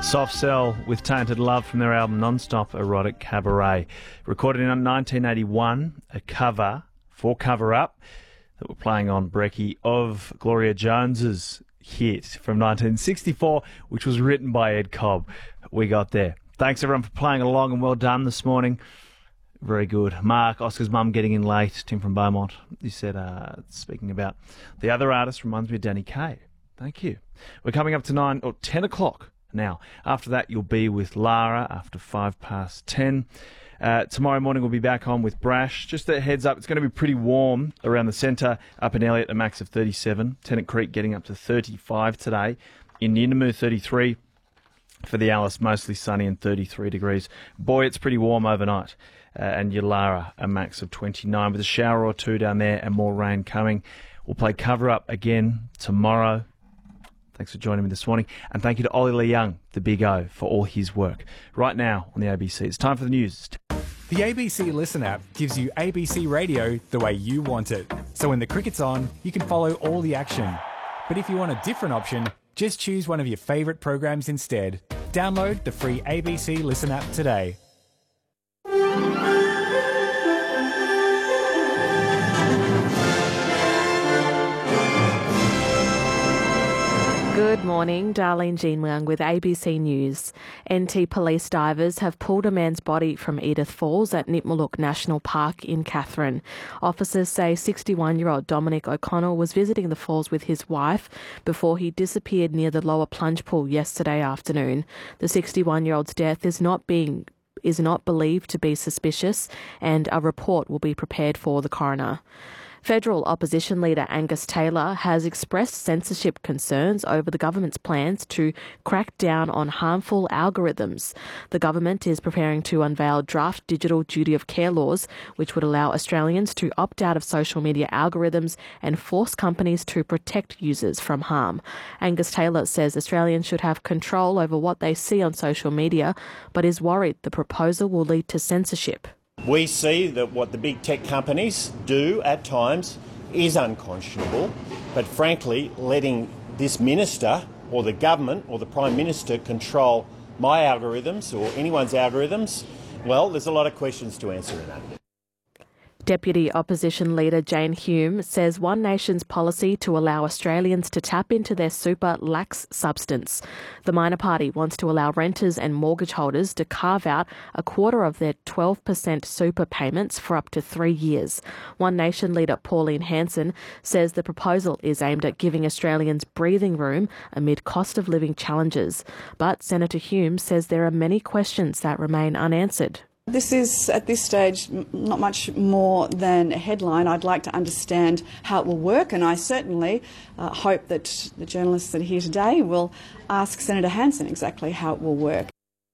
Soft Cell with Tainted Love from their album Non-Stop Erotic Cabaret. Recorded in 1981, a cover for Cover Up that we're playing on Brekkie of Gloria Jones's hit from 1964, which was written by Ed Cobb. We got there. Thanks everyone for playing along and well done this morning. Very good. Mark, Oscar's mum getting in late. Tim from Beaumont. You said, speaking about the other artist, reminds me of Danny Kaye. Thank you. We're coming up to 10 o'clock now. After that, you'll be with Lara after 10:05. Tomorrow morning, we'll be back on with Brash. Just a heads up, it's going to be pretty warm around the centre. Up in Elliot, a max of 37. Tennant Creek getting up to 35 today. In Nindamoo, 33. For the Alice, mostly sunny and 33 degrees. Boy, it's pretty warm overnight. And Yulara, a max of 29 with a shower or two down there and more rain coming. We'll play Cover Up again tomorrow. Thanks for joining me this morning. And thank you to Ollie Lee Young, the Big O, for all his work. Right now on the ABC, it's time for the news. The ABC Listen app gives you ABC radio the way you want it. So when the cricket's on, you can follow all the action. But if you want a different option, just choose one of your favourite programs instead. Download the free ABC Listen app today. Good morning, Darlene Jean-Leung with ABC News. NT police divers have pulled a man's body from Edith Falls at Nitmiluk National Park in Katherine. Officers say 61-year-old Dominic O'Connell was visiting the falls with his wife before he disappeared near the lower plunge pool yesterday afternoon. The 61-year-old's death is not believed to be suspicious, and a report will be prepared for the coroner. Federal opposition leader Angus Taylor has expressed censorship concerns over the government's plans to crack down on harmful algorithms. The government is preparing to unveil draft digital duty of care laws, which would allow Australians to opt out of social media algorithms and force companies to protect users from harm. Angus Taylor says Australians should have control over what they see on social media, but is worried the proposal will lead to censorship. We see that what the big tech companies do at times is unconscionable, but frankly, letting this minister or the government or the Prime Minister control my algorithms or anyone's algorithms, well, there's a lot of questions to answer in that. Deputy Opposition Leader Jane Hume says One Nation's policy to allow Australians to tap into their super lacks substance. The minor party wants to allow renters and mortgage holders to carve out a quarter of their 12% super payments for up to 3 years. One Nation leader Pauline Hanson says the proposal is aimed at giving Australians breathing room amid cost of living challenges. But Senator Hume says there are many questions that remain unanswered. This is, at this stage, not much more than a headline. I'd like to understand how it will work, and I certainly hope that the journalists that are here today will ask Senator Hanson exactly how it will work.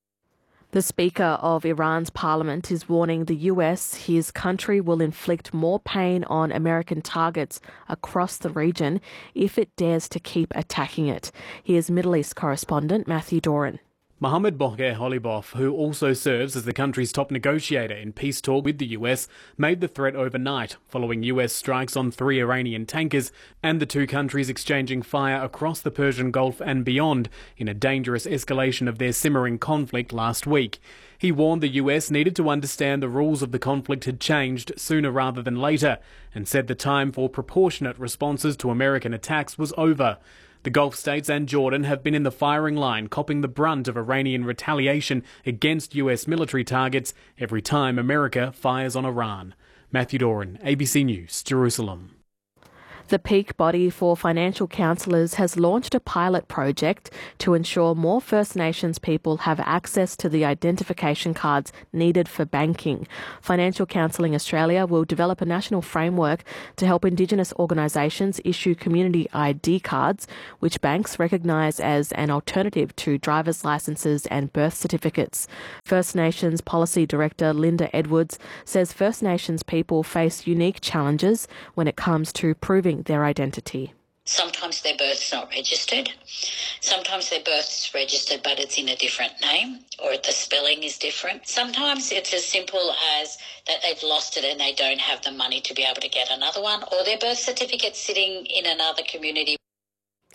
The Speaker of Iran's parliament is warning the US his country will inflict more pain on American targets across the region if it dares to keep attacking it. Here's Middle East correspondent Matthew Doran. Mohammad Bogher Holibov, who also serves as the country's top negotiator in peace talks with the US, made the threat overnight following US strikes on 3 Iranian tankers and the two countries exchanging fire across the Persian Gulf and beyond in a dangerous escalation of their simmering conflict last week. He warned the US needed to understand the rules of the conflict had changed sooner rather than later and said the time for proportionate responses to American attacks was over. The Gulf states and Jordan have been in the firing line, copping the brunt of Iranian retaliation against US military targets every time America fires on Iran. Matthew Doran, ABC News, Jerusalem. The Peak Body for Financial Counsellors has launched a pilot project to ensure more First Nations people have access to the identification cards needed for banking. Financial Counselling Australia will develop a national framework to help Indigenous organisations issue community ID cards, which banks recognise as an alternative to driver's licences and birth certificates. First Nations Policy Director Linda Edwards says First Nations people face unique challenges when it comes to proving their identity. Sometimes their birth's not registered. Sometimes their birth's registered but it's in a different name or the spelling is different. Sometimes it's as simple as that they've lost it and they don't have the money to be able to get another one, or their birth certificate's sitting in another community.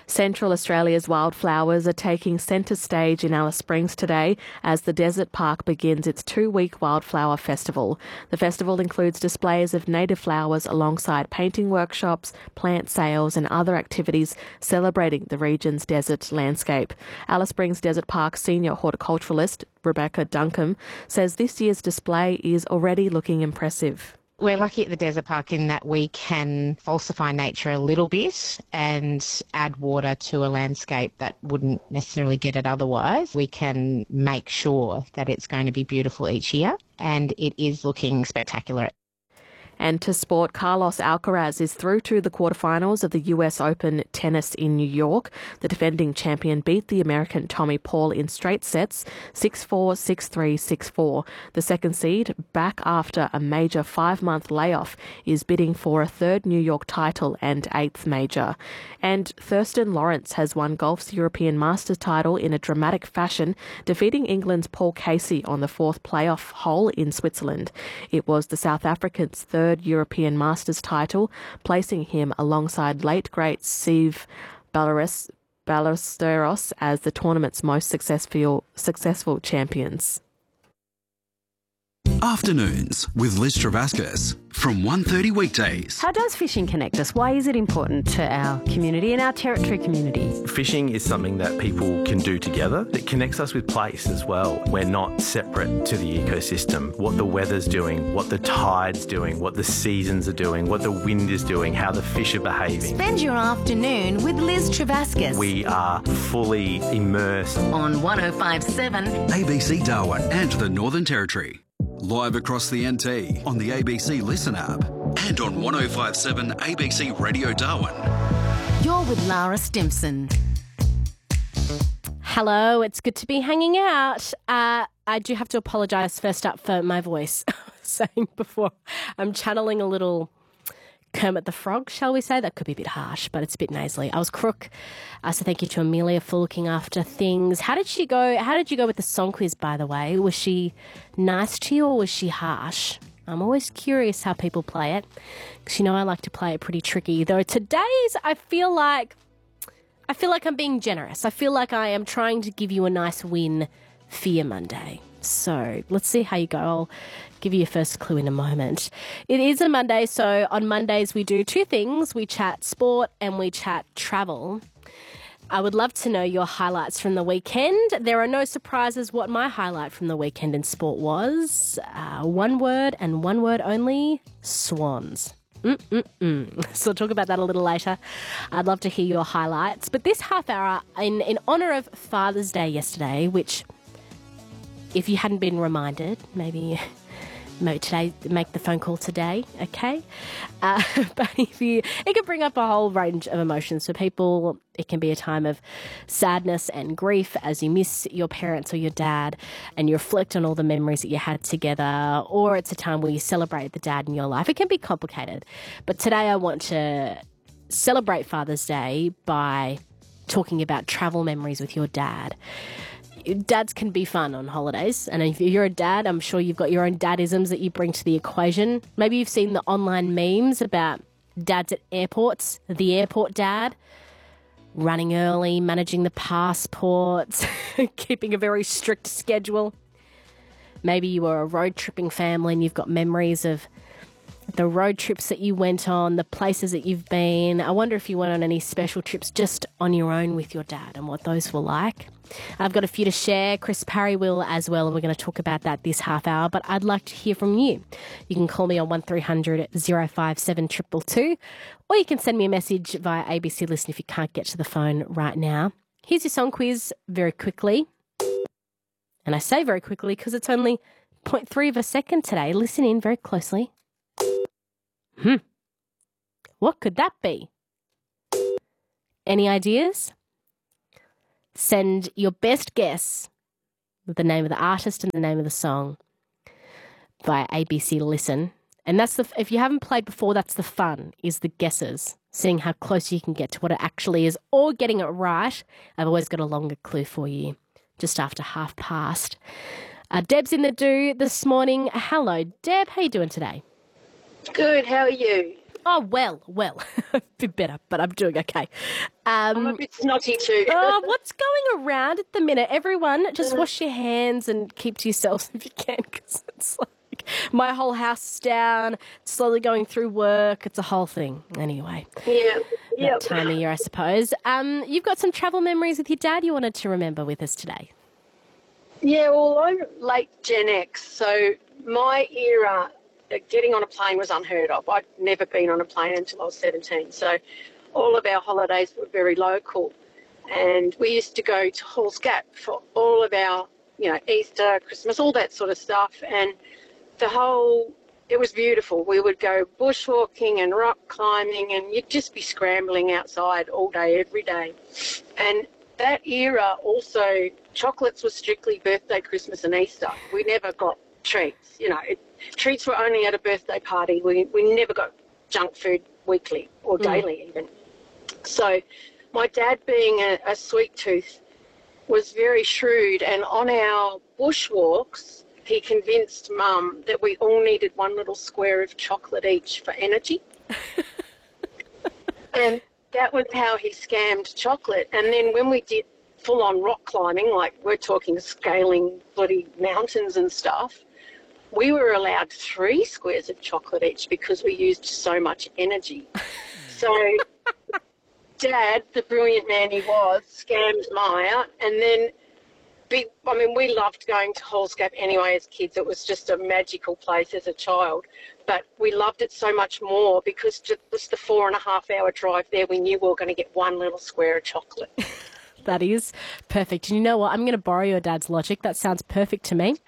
Central Australia's wildflowers are taking centre stage in Alice Springs today as the Desert Park begins its 2-week wildflower festival. The festival includes displays of native flowers alongside painting workshops, plant sales and other activities celebrating the region's desert landscape. Alice Springs Desert Park senior horticulturalist Rebecca Duncombe says this year's display is already looking impressive. We're lucky at the Desert Park in that we can falsify nature a little bit and add water to a landscape that wouldn't necessarily get it otherwise. We can make sure that it's going to be beautiful each year, and it is looking spectacular. And to sport, Carlos Alcaraz is through to the quarterfinals of the US Open tennis in New York. The defending champion beat the American Tommy Paul in straight sets, 6-4, 6-3, 6-4. The second seed, back after a major 5-month layoff, is bidding for a third New York title and 8th major. And Thurston Lawrence has won golf's European Masters title in a dramatic fashion, defeating England's Paul Casey on the 4th playoff hole in Switzerland. It was the South African's third European Masters title, placing him alongside late great Steve Ballesteros as the tournament's most successful champions. Afternoons with Liz Travascus from 1:30 weekdays. How does fishing connect us? Why is it important to our community and our territory community? Fishing is something that people can do together. It connects us with place as well. We're not separate to the ecosystem. What the weather's doing, what the tide's doing, what the seasons are doing, what the wind is doing, how the fish are behaving. Spend your afternoon with Liz Travascus. We are fully immersed on 105.7 ABC Darwin and the Northern Territory. Live across the NT on the ABC Listen app and on 105.7 ABC Radio Darwin. You're with Lara Stimson. Hello, it's good to be hanging out. I do have to apologise first up for my voice. I was saying before, I'm channeling a little Kermit the Frog, shall we say? That could be a bit harsh, but it's a bit nasally. I was crook. So thank you to Amelia for looking after things. How did you go with the song quiz, by the way? Was she nice to you or was she harsh? I'm always curious how people play it, because I like to play it pretty tricky. Though today's, I feel like I'm being generous. I feel like I am trying to give you a nice win for your Monday. So let's see how you go. I'll give you your first clue in a moment. It is a Monday, so on Mondays we do two things. We chat sport and we chat travel. I would love to know your highlights from the weekend. There are no surprises what my highlight from the weekend in sport was. One word and one word only, swans. So we'll talk about that a little later. I'd love to hear your highlights. But this half hour, in honour of Father's Day yesterday, which, if you hadn't been reminded, maybe today, make the phone call today, okay? But it can bring up a whole range of emotions for people. It can be a time of sadness and grief as you miss your parents or your dad and you reflect on all the memories that you had together, or it's a time where you celebrate the dad in your life. It can be complicated. But today I want to celebrate Father's Day by talking about travel memories with your dad. Dads can be fun on holidays, and if you're a dad, I'm sure you've got your own dadisms that you bring to the equation. Maybe you've seen the online memes about dads at airports, the airport dad, running early, managing the passports, keeping a very strict schedule. Maybe you were a road tripping family and you've got memories of the road trips that you went on, the places that you've been. I wonder if you went on any special trips just on your own with your dad and what those were like. I've got a few to share. Chris Parry will as well, and we're going to talk about that this half hour, but I'd like to hear from you. You can call me on 1300 057 222, or you can send me a message via ABC Listen if you can't get to the phone right now. Here's your song quiz very quickly. And I say very quickly because it's only 0.3 of a second today. Listen in very closely. What could that be? Any ideas? Send your best guess with the name of the artist and the name of the song via ABC Listen. And that's if you haven't played before, that's the fun, is the guesses, seeing how close you can get to what it actually is, or getting it right. I've always got a longer clue for you, just after 1:30. Deb's in the do this morning. Hello, Deb. How are you doing today? Good. How are you? Oh, well, a bit better, but I'm doing okay. I'm a bit snotty too. What's going around at the minute? Everyone, just wash your hands and keep to yourselves if you can, because it's like my whole house is down, slowly going through work. It's a whole thing. Anyway. Yeah. That time of year, I suppose. You've got some travel memories with your dad you wanted to remember with us today. Yeah, well, I'm late Gen X, so my era, getting on a plane was unheard of. I'd never been on a plane until I was 17, so all of our holidays were very local. And we used to go to Halls Gap for all of our, Easter, Christmas, all that sort of stuff. And it was beautiful. We would go bushwalking and rock climbing, and you'd just be scrambling outside all day, every day. And that era also, chocolates were strictly birthday, Christmas and Easter. We never got treats. Treats were only at a birthday party. We never got junk food weekly or daily even. So my dad, being a sweet tooth, was very shrewd, and on our bushwalks, he convinced Mum that we all needed one little square of chocolate each for energy. And that was how he scammed chocolate. And then when we did full-on rock climbing, like we're talking scaling bloody mountains and stuff, we were allowed 3 squares of chocolate each because we used so much energy. So Dad, the brilliant man he was, scammed Maya, and then we loved going to Halls Gap anyway as kids. It was just a magical place as a child. But we loved it so much more because just the 4.5-hour drive there, we knew we were going to get one little square of chocolate. That is perfect. And you know what? I'm going to borrow your dad's logic. That sounds perfect to me.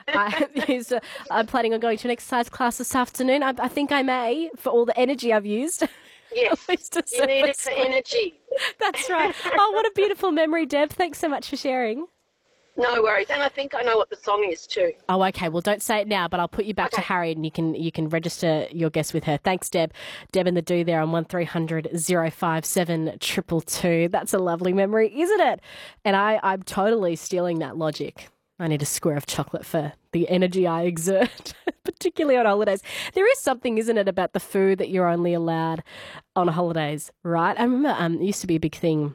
I'm planning on going to an exercise class this afternoon. I think I may, for all the energy I've used. Yes, you need it for energy. That's right. Oh, what a beautiful memory, Deb. Thanks so much for sharing. No worries. And I think I know what the song is too. Oh, okay. Well, don't say it now, but I'll put you back to Harry and you can register your guess with her. Thanks, Deb. Deb and the Do there on 1300 057 222. That's a lovely memory, isn't it? And I'm totally stealing that logic. I need a square of chocolate for the energy I exert, particularly on holidays. There is something, isn't it, about the food that you're only allowed on holidays, right? I remember it used to be a big thing.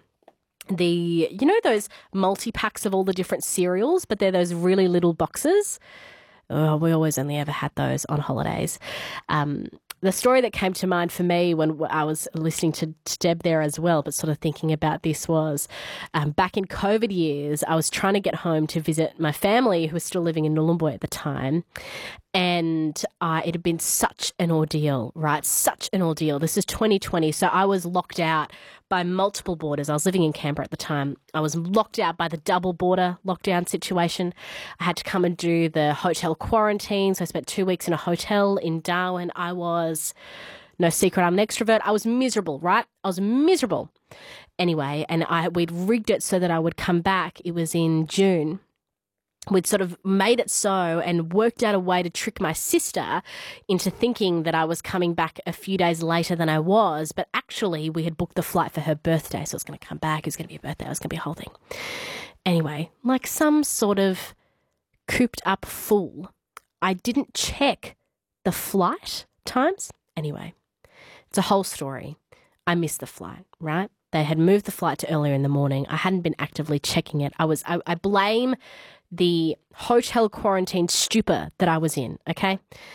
Those multi-packs of all the different cereals, but they're those really little boxes. Oh, we always only ever had those on holidays. The story that came to mind for me when I was listening to Deb there as well, but sort of thinking about this was back in COVID years, I was trying to get home to visit my family who was still living in Nhulunbuy at the time. And it had been such an ordeal, right? Such an ordeal. This is 2020. So I was locked out by multiple borders. I was living in Canberra at the time. I was locked out by the double border lockdown situation. I had to come and do the hotel quarantine. So I spent 2 weeks in a hotel in Darwin. I was, no secret, I'm an extrovert. I was miserable, right? I was miserable. Anyway, and we'd rigged it so that I would come back. It was in June. We'd sort of made it so and worked out a way to trick my sister into thinking that I was coming back a few days later than I was, but actually we had booked the flight for her birthday, so it was going to come back, it was going to be a birthday, it was going to be a whole thing. Anyway, like some sort of cooped up fool, I didn't check the flight times. Anyway, it's a whole story. I missed the flight, right? They had moved the flight to earlier in the morning. I hadn't been actively checking it. I blame the hotel quarantine stupor that I was in, okay?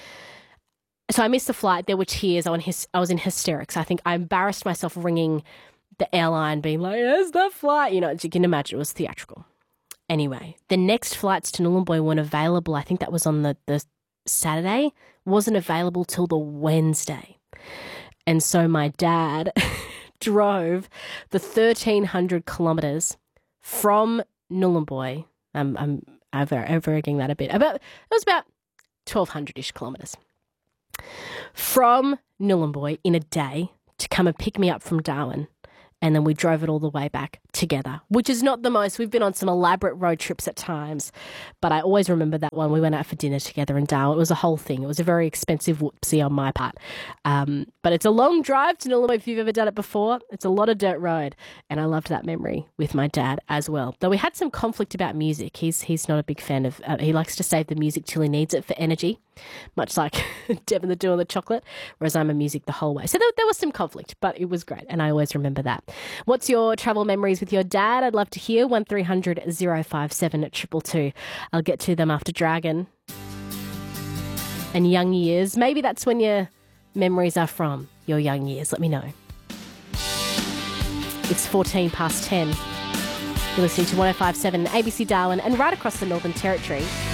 So I missed the flight. There were tears. I was in hysterics. I think I embarrassed myself ringing the airline being like, "Where's the flight?" As you can imagine, it was theatrical. Anyway, the next flights to Nhulunbuy weren't available. I think that was on the Saturday. Wasn't available till the Wednesday. And so my dad drove the 1,300 kilometres from Nhulunbuy. I'm over-egging that a bit. It was about 1,200-ish kilometres from Nhulunbuy in a day to come and pick me up from Darwin. And then we drove it all the way back together, which is not the most. We've been on some elaborate road trips at times, but I always remember that one. We went out for dinner together in Darwin. It was a whole thing. It was a very expensive whoopsie on my part. But it's a long drive to Nhulunbuy if you've ever done it before. It's a lot of dirt road, and I loved that memory with my dad as well. Though we had some conflict about music. He's not a big fan of he likes to save the music till he needs it for energy. much like Devin the doing the chocolate, whereas I'm a music the whole way. So there was some conflict, but it was great, and I always remember that. What's your travel memories with your dad? I'd love to hear. 1300 057 222. I'll get to them after Dragon. And young years. Maybe that's when your memories are from, your young years. Let me know. It's 14 past 10. You're listening to 105.7 ABC Darwin and right across the Northern Territory.